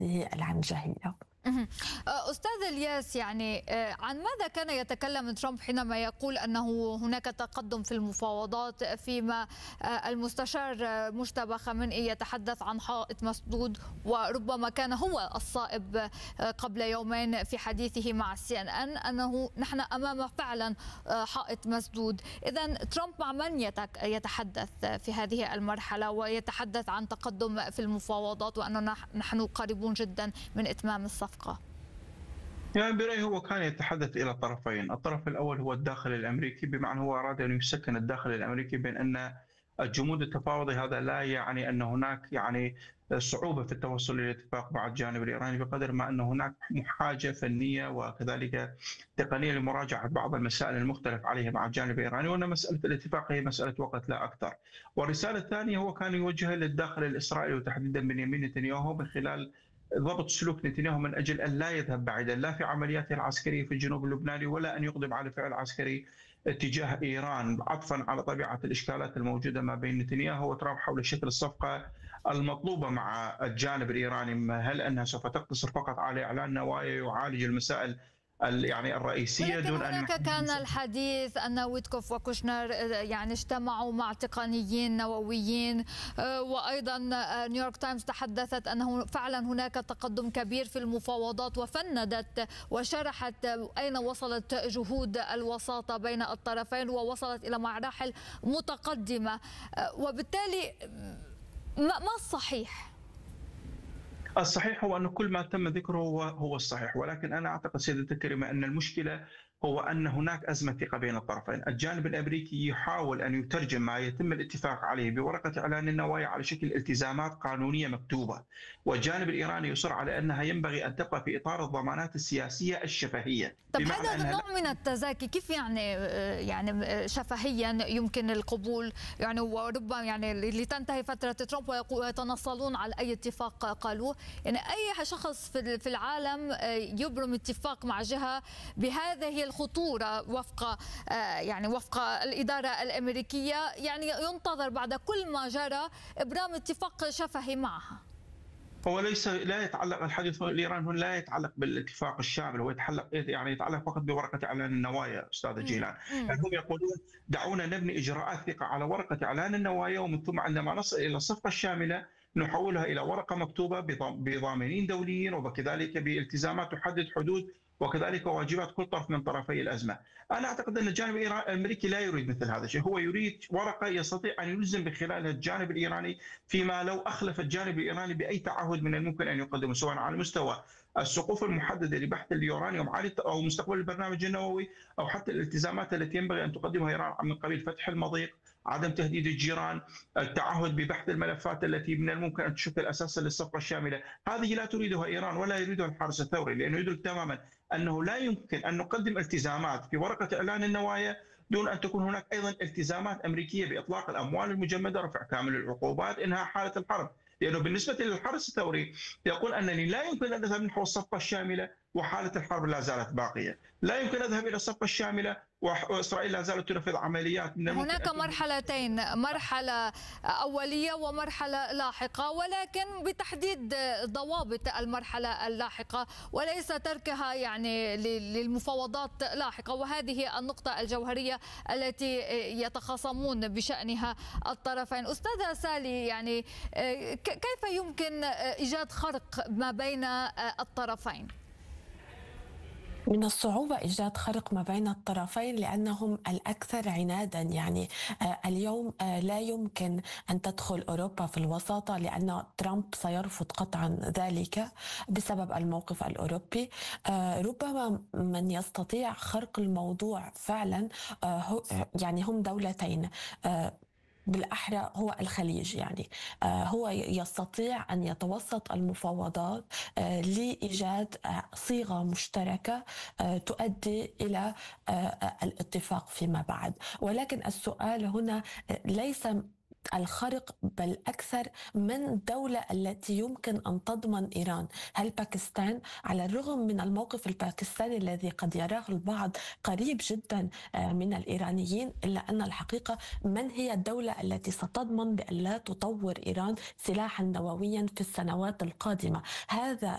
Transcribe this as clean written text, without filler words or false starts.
هذه العنجهية. أستاذ الياس، يعني عن ماذا كان يتكلم ترامب حينما يقول أنه هناك تقدم في المفاوضات، فيما المستشار مجتبى خامنئي يتحدث عن حائط مسدود، وربما كان هو الصائب قبل يومين في حديثه مع CNN أنه نحن أمام فعلا حائط مسدود. إذن ترامب مع من يتحدث في هذه المرحلة ويتحدث عن تقدم في المفاوضات وأننا نحن قريبون جدا من إتمام الصفقة؟ يعني برأيي هو كان يتحدث إلى طرفين. الطرف الأول هو الداخل الأمريكي، بمعنى هو أراد أن يسكن الداخل الأمريكي بين أن الجمود التفاوضي هذا لا يعني أن هناك صعوبة في التوصل إلى اتفاق مع الجانب الإيراني، بقدر ما أن هناك حاجة فنية وكذلك تقنية لمراجعة بعض المسائل المختلف عليها مع الجانب الإيراني، وأن مسألة الاتفاق هي مسألة وقت لا أكثر. والرسالة الثانية هو كان يوجهها للداخل الإسرائيلي وتحديدا بنيامين نتنياهو من خلال ضبط سلوك نتنياهو من أجل أن لا يذهب بعيدا لا في عملياته العسكرية في الجنوب اللبناني ولا أن يقدم على فعل عسكري اتجاه إيران، عطفا على طبيعة الإشكالات الموجودة ما بين نتنياهو وترامب حول شكل الصفقة المطلوبة مع الجانب الإيراني. هل أنها سوف تقتصر فقط على إعلان نوايا يعالج المسائل الرئيسية ولكن دون أن هناك كان الحديث أن ويتكوف وكوشنر يعني اجتمعوا مع تقنيين نوويين، وأيضا نيويورك تايمز تحدثت أنه فعلا هناك تقدم كبير في المفاوضات، وفندت وشرحت أين وصلت جهود الوساطة بين الطرفين ووصلت إلى مراحل متقدمة. وبالتالي ما الصحيح؟ الصحيح هو أن كل ما تم ذكره هو الصحيح، ولكن أنا أعتقد سيدتي الكريمة أن المشكلة هو أن هناك أزمة ثقة بين الطرفين. الجانب الأمريكي يحاول أن يترجم ما يتم الاتفاق عليه بورقة إعلان النوايا على شكل التزامات قانونية مكتوبة، والجانب الإيراني يصر على أنها ينبغي أن تبقى في إطار الضمانات السياسية الشفهية. طب هذا نوع من التزاكي، كيف يعني شفهيا يمكن القبول، يعني وربما يعني لتنتهي فترة ترامب ويتنصلون على أي اتفاق قالوه؟ يعني أي شخص في العالم يبرم اتفاق مع جهة بهذه الخطورة وفق الإدارة الأمريكية، يعني ينتظر بعد كل ما جرى إبرام اتفاق شفهي معها. هو لا يتعلق الحديث الإيراني هنا لا يتعلق بالاتفاق الشامل، هو يتعلق فقط بورقة إعلان النوايا أستاذ جيلان. هم يقولون دعونا نبني إجراءات ثقة على ورقة إعلان النوايا، ومن ثم عندما نصل إلى الصفقة الشاملة نحولها إلى ورقة مكتوبة بضامنين دوليين وكذلك بالتزامات تحدد حدود وكذلك واجبات كل طرف من طرفي الأزمة. أنا أعتقد أن الجانب الأمريكي لا يريد مثل هذا الشيء، هو يريد ورقة يستطيع أن يلزم بخلالها الجانب الإيراني فيما لو أخلف الجانب الإيراني بأي تعهد من الممكن أن يقدمه، سواء على مستوى السقوف المحددة لبحث اليورانيوم أو مستقبل البرنامج النووي، أو حتى الالتزامات التي ينبغي أن تقدمها إيران من قبيل فتح المضيق، عدم تهديد الجيران، التعهد ببحث الملفات التي من الممكن أن تشكل أساسا للصفقة الشاملة. هذه لا تريدها إيران ولا يريدها الحرس الثوري، لأنه يدرك تماما أنه لا يمكن أن نقدم التزامات في ورقة إعلان النوايا دون أن تكون هناك أيضا التزامات أمريكية بإطلاق الأموال المجمدة، رفع كامل العقوبات، إنهاء حالة الحرب. لأنه بالنسبة للحرس الثوري يقول أنني لا يمكن أن أذهب نحو الصفقة الشاملة وحالة الحرب لا زالت باقية، لا يمكن أن أذهب إلى الصفقة الشاملة وإسرائيل لا زالت تنفذ عمليات. هناك مرحلتين، مرحلة أولية ومرحلة لاحقة، ولكن بتحديد ضوابط المرحلة اللاحقة وليس تركها يعني للمفاوضات لاحقة، وهذه النقطة الجوهرية التي يتخاصمون بشأنها الطرفين. أستاذة سالي، يعني كيف يمكن إيجاد خرق ما بين الطرفين؟ من الصعوبة إيجاد خرق ما بين الطرفين لأنهم الأكثر عنادا. يعني اليوم لا يمكن أن تدخل أوروبا في الوساطة لأن ترامب سيرفض قطعا ذلك بسبب الموقف الأوروبي. ربما من يستطيع خرق الموضوع فعلا يعني هم دولتين، بالأحرى هو الخليج. يعني هو يستطيع أن يتوسط المفاوضات لإيجاد صيغة مشتركة تؤدي إلى الاتفاق فيما بعد. ولكن السؤال هنا ليس الخرق بل أكثر من دولة التي يمكن أن تضمن إيران. هل باكستان، على الرغم من الموقف الباكستاني الذي قد يراه البعض قريب جدا من الإيرانيين، إلا أن الحقيقة من هي الدولة التي ستضمن بأن لا تطور إيران سلاحا نوويا في السنوات القادمة؟ هذا